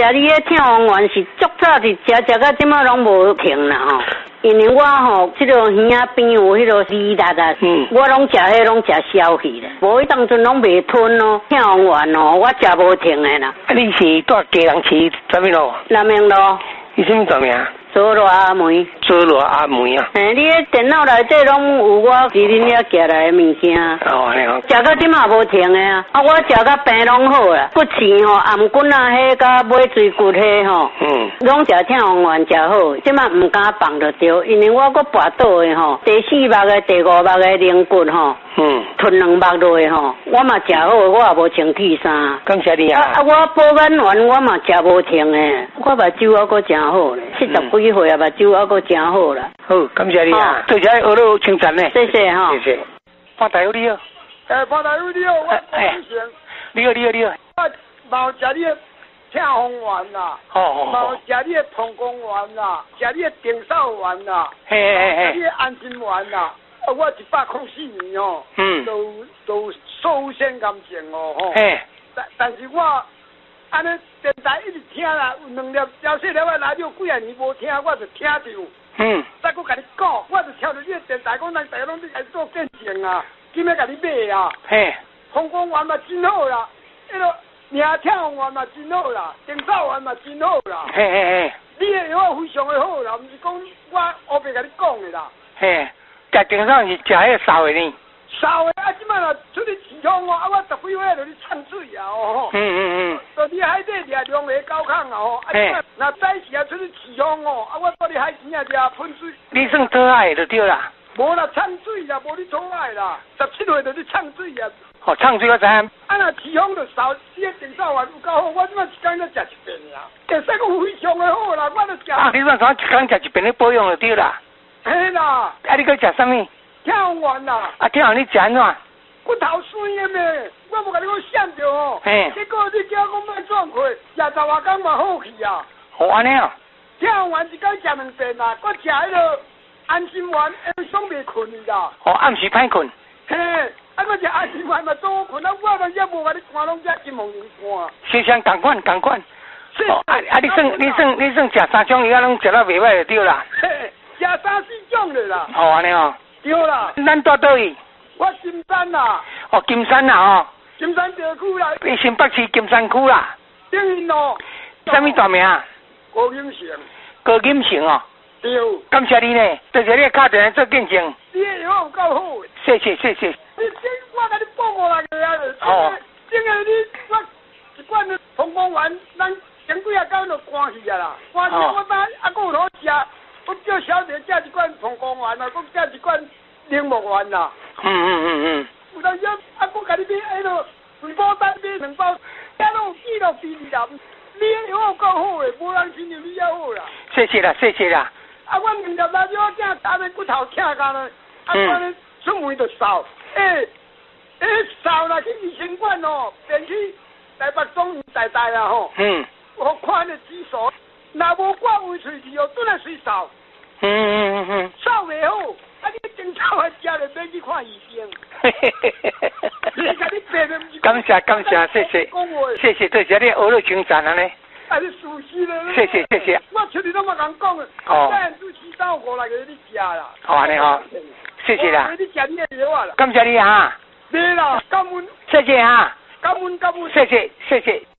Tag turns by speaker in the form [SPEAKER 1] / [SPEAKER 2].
[SPEAKER 1] 食你的跳王丸是足早是食到即马拢无停啦吼。因为我吼，即个耳仔边有迄个味达达，我拢食迄拢食消去咧，无迄当阵拢袂吞咯，跳王丸哦，我食无停的啦。
[SPEAKER 2] 啊，你是住家人市啥物路？
[SPEAKER 1] 南明路。
[SPEAKER 2] 你什么大名？
[SPEAKER 1] 佐罗阿梅。
[SPEAKER 2] 佐罗阿梅啊。
[SPEAKER 1] 你的电脑内底拢有我伫恁遐寄来的物件。
[SPEAKER 2] 哦，你好。
[SPEAKER 1] 食到即马无停的啊！啊，我食到病拢好啦，骨刺吼、颔骨啊，迄甲尾椎骨迄吼，拢食跳王丸食好。即马唔敢放就对，因为我搁跋倒的吼，第4目的、第5目的灵骨吼，吞2目落去吼，我嘛食好，我也无穿去衫。
[SPEAKER 2] 感谢你啊！
[SPEAKER 1] 啊，我保肝丸我嘛食无停的，我目睭还搁真好咧，70几岁啊，目睭还搁真好啦。
[SPEAKER 2] 好，感谢你啊！多谢学老称赞呢。
[SPEAKER 1] 谢谢哈。
[SPEAKER 2] 谢谢。潘大夫你好。
[SPEAKER 3] 潘大夫你好，我高兴。
[SPEAKER 2] 你好，你好，你好。
[SPEAKER 3] 我冇食你的跳红丸啦，冇食你的膀胱丸啦，食你的顶少丸啦，食你的安心丸啦。我104年哦，都瘦腺癌症哦，吼。但是我安尼电台一直听啦，有2粒、4粒我来有几啊年无听，我就听着。再搁甲你讲，我就听着你的电台讲，人大家拢在做见证啊，今日甲你买啊。膀胱丸嘛真好啦，迄个名跳丸嘛真好啦，顶少丸嘛真好啦。你的药非常的好啦，毋是讲我后壁甲你讲的啦。
[SPEAKER 2] 食顶少是食迄个烧的呢。
[SPEAKER 3] 烧的啊，即摆若出去市场哦，啊我10几岁就去呛水啊哦。就你海底掠龙虾高亢啊吼，啊若早时啊出去市场哦，啊我到你海边啊掠喷水。
[SPEAKER 2] 你算讨爱就对啦。
[SPEAKER 3] 无啦，呛水啦，无你讨爱啦，17岁就去呛水啊。
[SPEAKER 2] 呛水我知影。
[SPEAKER 3] 啊若市场就烧，你的顶少丸有够好，我即摆一天才食1遍呀。会使讲非常的好啦，我都食。
[SPEAKER 2] 啊，你算啥一天食1遍你保养就对啦。
[SPEAKER 3] 嘿啦。
[SPEAKER 2] 啊，你搁食啥物？
[SPEAKER 3] 跳丸啦。
[SPEAKER 2] 啊，跳完你食安怎？
[SPEAKER 3] 骨头酸的咩？我无甲你讲闪着哦。结果你叫我莫壮气，10外工嘛好去啊。
[SPEAKER 2] 好安尼哦。
[SPEAKER 3] 跳丸一天食2遍啦，我食迄个安心丸，晚上袂困去啦。
[SPEAKER 2] 暗时歹困。
[SPEAKER 3] 啊，我食安心丸嘛早困，啊，我嘛也无甲你看，拢食金凤梨干。
[SPEAKER 2] 先生共款。你算食3种药，拢食到袂歹就对啦。
[SPEAKER 3] 食3、4种的啦。
[SPEAKER 2] 安尼哦。
[SPEAKER 3] 对啦。
[SPEAKER 2] 咱住倒位？
[SPEAKER 3] 我金山啦。
[SPEAKER 2] 金山啦
[SPEAKER 3] 金山地区啦。
[SPEAKER 2] 你新北市金山区啦。
[SPEAKER 3] 顶云路。
[SPEAKER 2] 啥物大名？
[SPEAKER 3] 高金城。
[SPEAKER 2] 高金城哦。
[SPEAKER 3] 对。
[SPEAKER 2] 感谢你呢，多谢你打电话做见证。
[SPEAKER 3] 你的药有够好。
[SPEAKER 2] 谢谢。
[SPEAKER 3] 我甲你报5来个啊。整个你我一罐膀胱丸，咱前几啊天就关去啊啦。关去我把还佫有好食，我叫小姐食一罐膀胱丸啊，佫食一罐柠檬丸啦。有当时啊，佫甲你买迄个水果蛋买2包，遐拢有记录比你啦。你的药有够好诶，无人亲像你遐好啦。谢谢啦。啊，我2粒辣椒仔打在骨头疼干了，啊，我咧出门就扫，扫啦去医生馆哦，便去台北中医大啊吼。我看了指数，若无挂位喙齿哦，转来水扫。扫袂好，啊你顶草还食了免去看医生。感谢，谢谢，多谢你学了称赞啊呢。啊你舒适了。谢谢。我出去拢冇敢讲的，咱做4到5来个你食啦。安尼吼，谢谢啦。你食你的药啊啦。感谢你啊。对啦，感恩。谢谢啊。感恩。谢谢。